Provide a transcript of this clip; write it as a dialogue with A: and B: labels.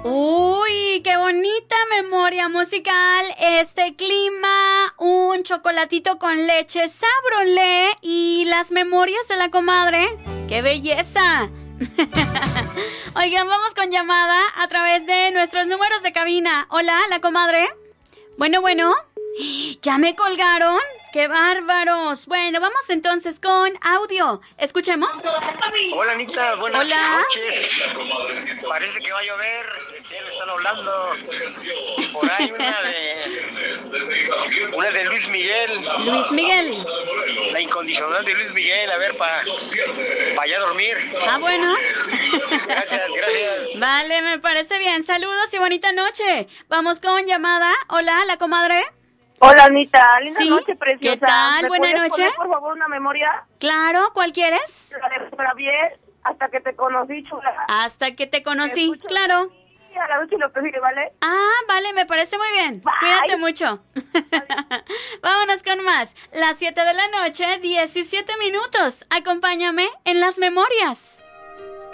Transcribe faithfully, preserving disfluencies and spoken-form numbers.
A: Uy, qué bonita memoria musical. Este clima, un chocolatito con leche Sabrolé y las memorias de la comadre. ¡Qué belleza! Oigan, vamos con llamada a través de nuestros números de cabina. Hola, la comadre. Bueno, bueno. ¿Ya me colgaron? ¡Qué bárbaros! Bueno, vamos entonces con audio. ¿Escuchemos?
B: Hola, Anita. Buenas
A: Hola.
B: noches. Parece que va a llover. El cielo está nublando. Por ahí una de... Una de Luis Miguel.
A: Luis Miguel.
B: La incondicional de Luis Miguel. A ver, para pa allá dormir.
A: Ah, bueno.
B: Gracias, gracias.
A: Vale, me parece bien. Saludos y bonita noche. Vamos con llamada. Hola, la comadre.
C: Hola, Anita. Linda
A: Sí,
C: noche, preciosa.
A: ¿qué tal?
C: ¿Me
A: Buena
C: puedes
A: noche.
C: poner, por favor, una memoria?
A: Claro, ¿cuál quieres?
C: La de Javier, hasta que te conocí, chula.
A: Hasta que te conocí,
C: Escucho-
A: claro.
C: Sí, a la noche lo que sigue, ¿vale?
A: Ah, vale, me parece muy bien.
C: Bye.
A: Cuídate mucho. Vámonos con más. Las siete de la noche, diecisiete minutos. Acompáñame en las memorias.